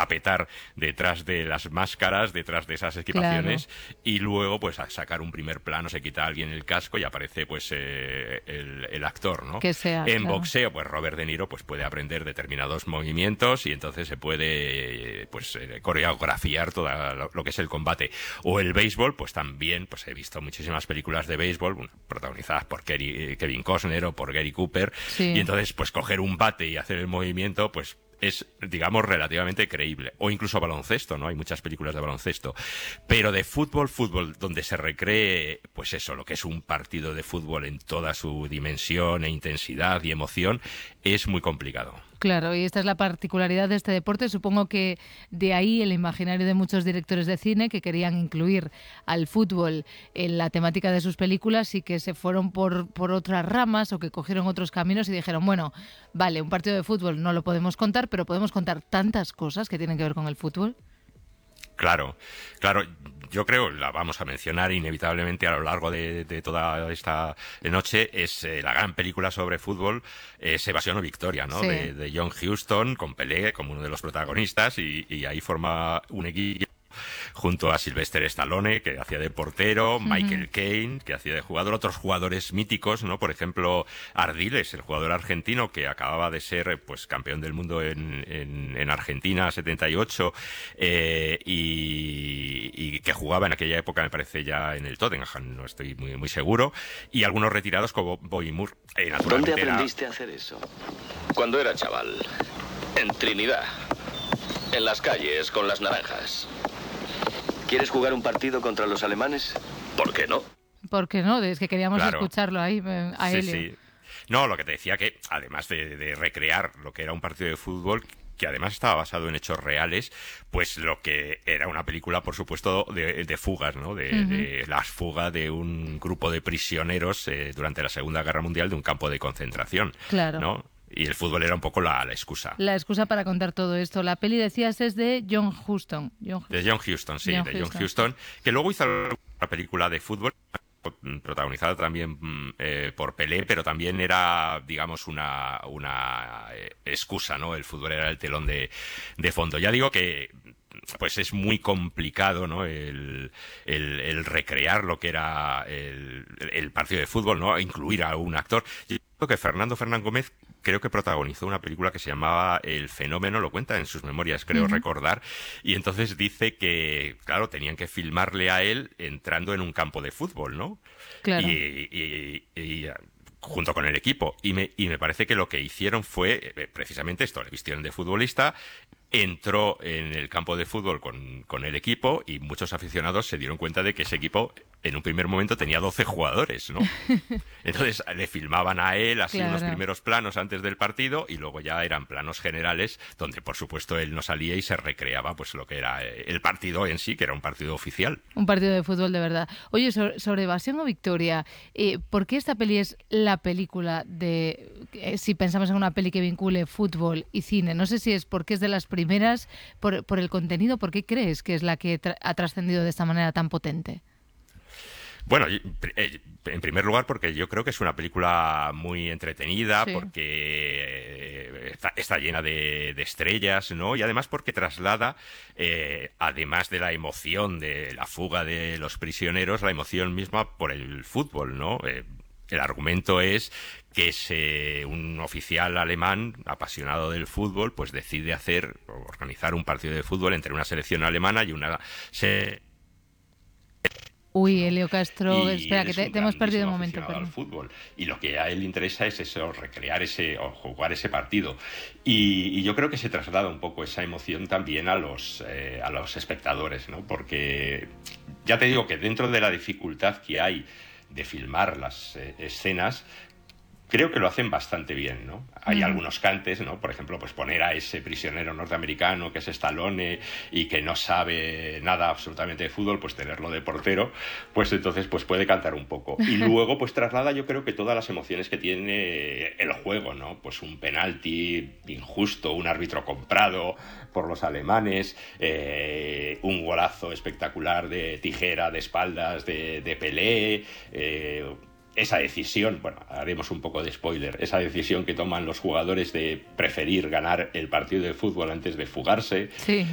a petar detrás de las máscaras, detrás de esas equipaciones, Claro. y luego pues a sacar un primer plano, se quita a alguien el casco y aparece pues el actor, ¿no? Que sea, En claro. boxeo, pues Robert De Niro pues puede aprender determinados movimientos y entonces se puede coreografiar todo lo que es el combate. O el béisbol, pues también pues he visto muchísimas películas de béisbol protagonizadas por Kevin Costner o por Gary Cooper, y Sí. entonces pues coger un bate y hacer el movimiento pues es, digamos, relativamente creíble. O incluso baloncesto, ¿no? Hay muchas películas de baloncesto. Pero de fútbol, donde se recree, pues eso, lo que es un partido de fútbol en toda su dimensión e intensidad y emoción, es muy complicado. Claro, y esta es la particularidad de este deporte. Supongo que de ahí el imaginario de muchos directores de cine que querían incluir al fútbol en la temática de sus películas y que se fueron por otras ramas o que cogieron otros caminos y dijeron, bueno, vale, un partido de fútbol no lo podemos contar, pero podemos contar tantas cosas que tienen que ver con el fútbol. Claro, claro, yo creo, la vamos a mencionar inevitablemente a lo largo de toda esta noche, es la gran película sobre fútbol, es Evasión o Victoria, ¿no? Sí. De John Huston, con Pelé como uno de los protagonistas, y ahí forma un equipo junto a Sylvester Stallone, que hacía de portero, Ujú. Michael Caine, que hacía de jugador, otros jugadores míticos, ¿no? Por ejemplo, Ardiles, el jugador argentino que acababa de ser pues campeón del mundo en Argentina 78, y que jugaba en aquella época, me parece, ya en el Tottenham, no estoy muy seguro, y algunos retirados como Bobby Moore. ¿Dónde Naturalmente era... aprendiste a hacer eso? Cuando era chaval. En Trinidad. En las calles, con las naranjas. ¿Quieres jugar un partido contra los alemanes? ¿Por qué no? ¿Por qué no? Es que queríamos Claro, escucharlo ahí, a sí, Helio. sí. No, lo que te decía que, además de recrear lo que era un partido de fútbol, que además estaba basado en hechos reales, pues lo que era una película, por supuesto, de fugas, ¿no? Ujú. De la fuga de un grupo de prisioneros durante la Segunda Guerra Mundial de un campo de concentración, Claro. ¿no? Y el fútbol era un poco la excusa. La excusa para contar todo esto. La peli, decías, es de John Huston. De John Huston, sí, John de John Huston. Huston, que luego hizo una película de fútbol protagonizada también por Pelé, pero también era, digamos, una excusa, ¿no? El fútbol era el telón de fondo. Ya digo que pues es muy complicado, ¿no? El recrear lo que era el partido de fútbol, ¿no? Incluir a un actor. Yo creo que Fernando Fernán Gómez creo que protagonizó una película que se llamaba El Fenómeno, lo cuenta en sus memorias, creo Ujú. recordar, y entonces dice que, claro, tenían que filmarle a él entrando en un campo de fútbol, ¿no? Claro. Y junto con el equipo. Y me parece que lo que hicieron fue precisamente esto, le vistieron de futbolista, entró en el campo de fútbol con el equipo y muchos aficionados se dieron cuenta de que ese equipo en un primer momento tenía 12 jugadores, ¿no? Entonces le filmaban a él así unos Claro. primeros planos antes del partido y luego ya eran planos generales donde por supuesto él no salía y se recreaba pues lo que era el partido en sí, que era un partido oficial. Un partido de fútbol de verdad. Oye, sobre Evasión o Victoria, ¿por qué esta peli es la película de... si pensamos en una peli que vincule fútbol y cine, no sé si es porque es de las primeras, por el contenido, ¿por qué crees que es la que ha trascendido de esta manera tan potente? Bueno, en primer lugar porque yo creo que es una película muy entretenida, Sí. porque está llena de estrellas, ¿no? Y además porque traslada, además de la emoción de la fuga de los prisioneros, la emoción misma por el fútbol, ¿no? El argumento es que un oficial alemán apasionado del fútbol pues decide organizar un partido de fútbol entre una selección alemana y una Uy, ¿no? Elio Castro, Y espera, él que es un te hemos perdido un grandísimo momento, aficionado al perdón. fútbol y lo que a él le interesa es eso, recrear ese o jugar ese partido y yo creo que se traslada un poco esa emoción también a los espectadores, ¿no? Porque ya te digo que dentro de la dificultad que hay de filmar las escenas, creo que lo hacen bastante bien, ¿no? Hay Ujú. algunos cantes, ¿no? Por ejemplo, pues poner a ese prisionero norteamericano que es Stallone y que no sabe nada absolutamente de fútbol, pues tenerlo de portero, pues entonces pues puede cantar un poco. Y luego pues traslada yo creo que todas las emociones que tiene el juego, ¿no? Pues un penalti injusto, un árbitro comprado por los alemanes, un golazo espectacular de tijera, de espaldas, de Pelé, esa decisión, bueno, haremos un poco de spoiler, esa decisión que toman los jugadores de preferir ganar el partido de fútbol antes de fugarse, Sí.